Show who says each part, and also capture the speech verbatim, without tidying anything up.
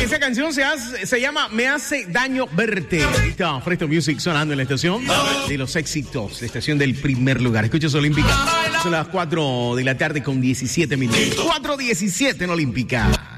Speaker 1: esa canción se, hace, se llama Me hace daño verte. Ahí está Presto Music sonando en la estación de los éxitos, la estación del primer lugar. Escuchas Olímpica. Son las cuatro de la tarde con diecisiete minutos. cuatro diecisiete en Olímpica.